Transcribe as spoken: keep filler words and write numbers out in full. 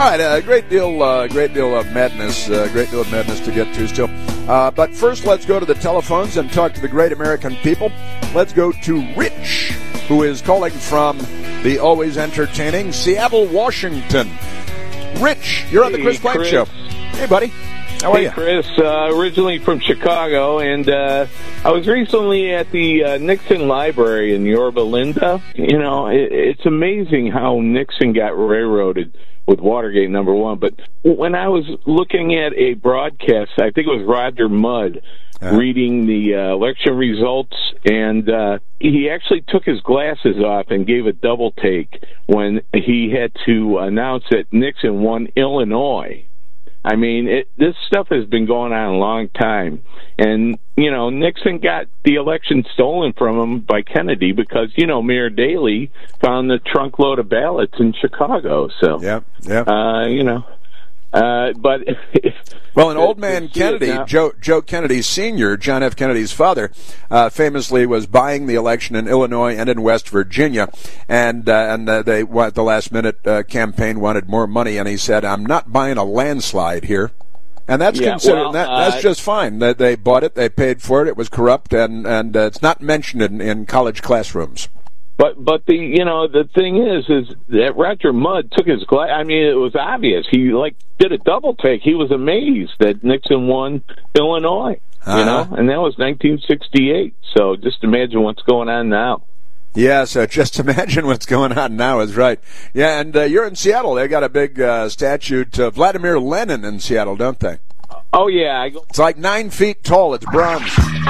right, a uh, great deal, uh, great deal of madness, uh, great deal of madness to get to still. Uh, but first, let's go to the telephones and talk to the great American people. Let's go to Rich, who is calling from the always entertaining Seattle, Washington. Rich, you're on the Chris Hey, Plank Chris. Show. Hey, buddy. How are Hey, you? Chris. Uh, originally from Chicago, and uh, I was recently at the uh, Nixon Library in Yorba Linda. You know, it, it's amazing how Nixon got railroaded with Watergate, number one. But when I was looking at a broadcast, I think it was Roger Mudd Uh-huh. reading the uh, election results, and uh, he actually took his glasses off and gave a double take when he had to announce that Nixon won Illinois. I mean, it, this stuff has been going on a long time. And, you know, Nixon got the election stolen from him by Kennedy because, you know, Mayor Daley found the trunk load of ballots in Chicago. So, Yeah, yeah. uh, you know, uh, but... Well, an old man to see it Kennedy, now- Joe, Joe Kennedy Senior, John F. Kennedy's father, uh, famously was buying the election in Illinois and in West Virginia, and uh, and uh, they at the last minute uh, campaign wanted more money, and he said, "I'm not buying a landslide here." And that's Yeah, considered well, that, uh, that's just fine. They, they bought it, they paid for it, it was corrupt, and and uh, it's not mentioned in, in college classrooms. But but the you know the thing is is that Roger Mudd took his glass. I mean, it was obvious. He like did a double take. He was amazed that Nixon won Illinois. Uh-huh. You know, and that was nineteen sixty-eight. So just imagine what's going on now. Yeah, so just imagine what's going on now is right. Yeah, and uh, you're in Seattle. They got a big uh, statue to Vladimir Lenin in Seattle, don't they? Oh yeah, I go. It's like nine feet tall. It's bronze.